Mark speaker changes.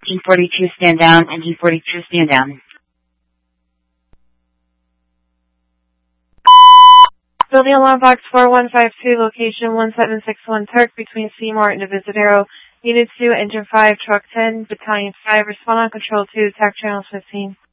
Speaker 1: Engine 42 stand down. Engine 42 stand down.
Speaker 2: Building alarm box 4152, location 1761 Turk, between Seymour and Divisadero. Unit 2, Engine 5, Truck 10, Battalion 5, respond on Control 2, attack channel 15.